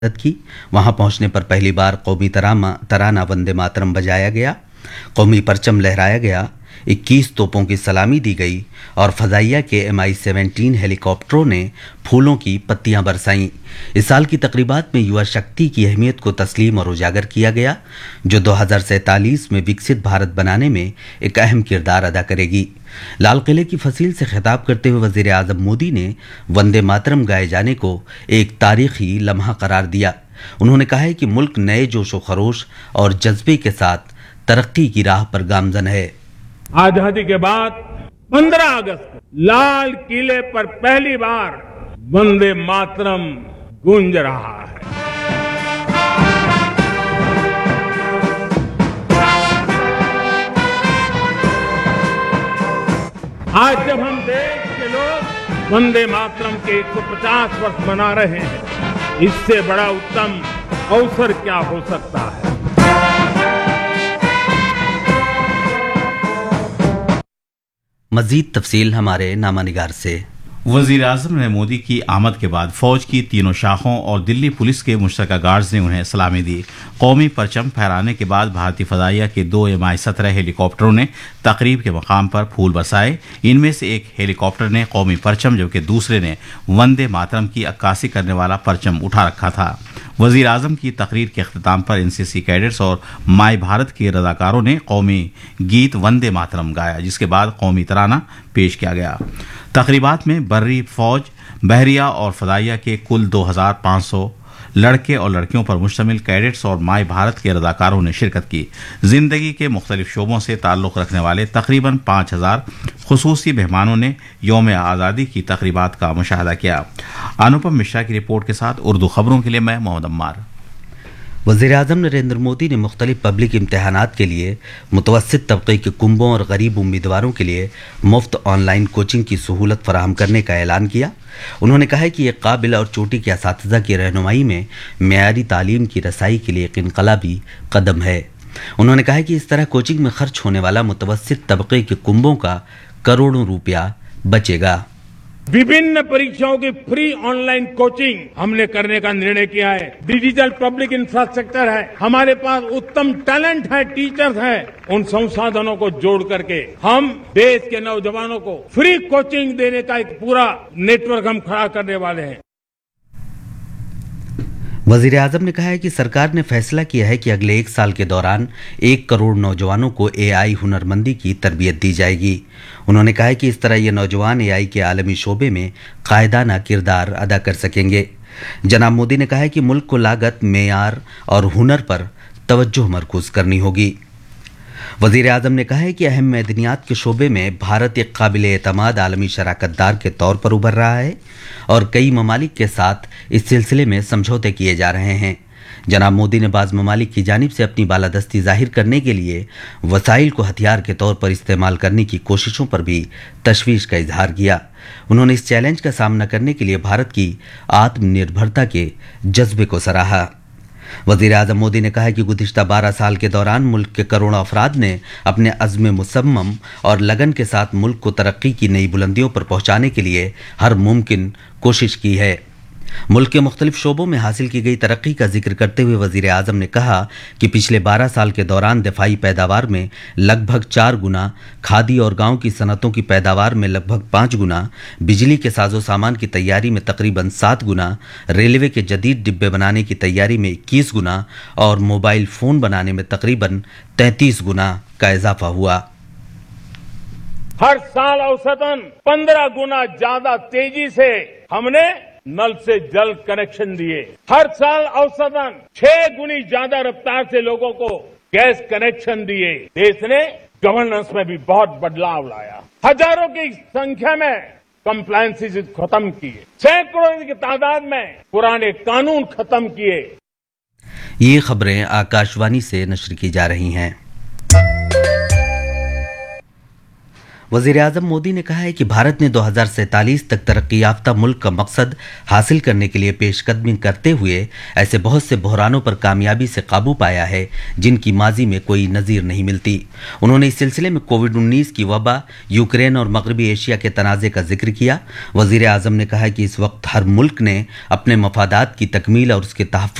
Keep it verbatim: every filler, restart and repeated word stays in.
کی وہاں پہنچنے پر پہلی بار قومی ترانہ وندے ماترم بجایا گیا، قومی پرچم لہرایا گیا، اکیس توپوں کی سلامی دی گئی اور فضائیہ کے ایم آئی سیونٹین ہیلی کاپٹروں نے پھولوں کی پتیاں برسائیں۔ اس سال کی تقریبات میں یوا شکتی کی اہمیت کو تسلیم اور اجاگر کیا گیا، جو دو ہزار سینتالیس میں وکست بھارت بنانے میں ایک اہم کردار ادا کرے گی۔ لال قلعے کی فصیل سے خطاب کرتے ہوئے وزیر اعظم مودی نے وندے ماترم گائے جانے کو ایک تاریخی لمحہ قرار دیا۔ انہوں نے کہا ہے کہ ملک نئے جوش و خروش اور جذبے کے ساتھ ترقی کی راہ پر گامزن ہے۔ آزادی کے بعد پندرہ اگست کو لال قلعے پر پہلی بار وندے ماترم گونج رہا ہے۔ آج جب ہم دیش کے لوگ وندے ماترم کے ایک سو پچاس ورष منا رہے ہیں، اس سے بڑا اتم اوسر کیا ہو سکتا ہے۔ مزید تفصیل ہمارے نامہ نگار سے۔ وزیر اعظم نے مودی کی آمد کے بعد فوج کی تینوں شاخوں اور دلی پولیس کے مشترکہ گارڈز نے انہیں سلامی دی۔ قومی پرچم پھہرانے کے بعد بھارتی فضائیہ کے دو ایم آئی سترہ ہیلی کاپٹروں نے تقریب کے مقام پر پھول برسائے۔ ان میں سے ایک ہیلی کاپٹر نے قومی پرچم جبکہ دوسرے نے وندے ماترم کی عکاسی کرنے والا پرچم اٹھا رکھا تھا۔ وزیر اعظم کی تقریر کے اختتام پر این سی سی کیڈٹس اور مائی بھارت کے رضاکاروں نے قومی گیت وندے ماترم گایا، جس کے بعد قومی ترانہ پیش کیا گیا۔ تقریبات میں بری فوج، بحریہ اور فضائیہ کے کل دو ہزار پانچ سو لڑکے اور لڑکیوں پر مشتمل کیڈٹس اور مائی بھارت کے رضاکاروں نے شرکت کی۔ زندگی کے مختلف شعبوں سے تعلق رکھنے والے تقریباً پانچ ہزار خصوصی مہمانوں نے یوم آزادی کی تقریبات کا مشاہدہ کیا۔ انوپم مشرا کی رپورٹ کے ساتھ اردو خبروں کے لیے میں محمد عمار۔ وزیر اعظم نریندر مودی نے مختلف پبلک امتحانات کے لیے متوسط طبقے کے کنبوں اور غریب امیدواروں کے لیے مفت آن لائن کوچنگ کی سہولت فراہم کرنے کا اعلان کیا۔ انہوں نے کہا ہے کہ یہ قابل اور چوٹی کے اساتذہ کی رہنمائی میں معیاری تعلیم کی رسائی کے لیے ایک انقلابی قدم ہے۔ انہوں نے کہا ہے کہ اس طرح کوچنگ میں خرچ ہونے والا متوسط طبقے کے کنبوں کا کروڑوں روپیہ بچے گا۔ विभिन्न परीक्षाओं की फ्री ऑनलाइन कोचिंग हमने करने का निर्णय किया है। डिजिटल पब्लिक इंफ्रास्ट्रक्चर है, हमारे पास उत्तम टैलेंट है, टीचर्स हैं। उन संसाधनों को जोड़ करके हम देश के नौजवानों को फ्री कोचिंग देने का एक पूरा नेटवर्क हम खड़ा करने वाले हैं। وزیر اعظم نے کہا ہے کہ سرکار نے فیصلہ کیا ہے کہ اگلے ایک سال کے دوران ایک کروڑ نوجوانوں کو اے آئی ہنرمندی کی تربیت دی جائے گی۔ انہوں نے کہا ہے کہ اس طرح یہ نوجوان اے آئی کے عالمی شعبے میں قائدانہ کردار ادا کر سکیں گے۔ جناب مودی نے کہا ہے کہ ملک کو لاگت، معیار اور ہنر پر توجہ مرکوز کرنی ہوگی۔ وزیر اعظم نے کہا ہے کہ اہم معدنیات کے شعبے میں بھارت ایک قابل اعتماد عالمی شراکت دار کے طور پر ابھر رہا ہے اور کئی ممالک کے ساتھ اس سلسلے میں سمجھوتے کیے جا رہے ہیں۔ جناب مودی نے بعض ممالک کی جانب سے اپنی بالادستی ظاہر کرنے کے لیے وسائل کو ہتھیار کے طور پر استعمال کرنے کی کوششوں پر بھی تشویش کا اظہار کیا۔ انہوں نے اس چیلنج کا سامنا کرنے کے لیے بھارت کی آتم نربھرتا کے جذبے کو سراہا۔ وزیر اعظم مودی نے کہا کہ گزشتہ بارہ سال کے دوران ملک کے کروڑوں افراد نے اپنے عزم مصمم اور لگن کے ساتھ ملک کو ترقی کی نئی بلندیوں پر پہنچانے کے لیے ہر ممکن کوشش کی ہے۔ ملک کے مختلف شعبوں میں حاصل کی گئی ترقی کا ذکر کرتے ہوئے وزیر اعظم نے کہا کہ پچھلے بارہ سال کے دوران دفاعی پیداوار میں لگ بھگ چار گنا، کھادی اور گاؤں کی صنعتوں کی پیداوار میں لگ بھگ پانچ گنا، بجلی کے ساز و سامان کی تیاری میں تقریباً سات گنا، ریلوے کے جدید ڈبے بنانے کی تیاری میں اکیس گنا اور موبائل فون بنانے میں تقریباً تینتیس گنا کا اضافہ ہوا۔ ہر سال اوسطاً پندرہ گنا زیادہ تیزی سے ہم نے نل سے جل کنیکشن دیے۔ ہر سال اوسطاً چھ گنی زیادہ رفتار سے لوگوں کو گیس کنیکشن دیے۔ دیش نے گورننس میں بھی بہت بدلاؤ لایا۔ ہزاروں کی سنکھیا میں کمپلائنس ختم کیے، سینکڑوں کی تعداد میں پرانے قانون ختم کیے۔ یہ خبریں آکاشوانی سے نشر کی جا رہی ہیں۔ वजीर आजम मोदी ने कहा है कि भारत ने दो हज़ार सैंतालीस तक तरक्की याफ्ता मुल्क का मकसद हासिल करने के लिए पेशकदमी करते हुए ऐसे बहुत से बहरानों पर कामयाबी से काबू पाया है जिनकी माजी में कोई नज़ीर नहीं मिलती। उन्होंने इस सिलसिले में कोविड उन्नीस की वबा, यूक्रेन और मगरबी एशिया के तनाज़े का जिक्र किया। वजीर आजम ने कहा कि इस वक्त हर मुल्क ने अपने मफादात की तकमील और उसके तहफ़्फ़ुज़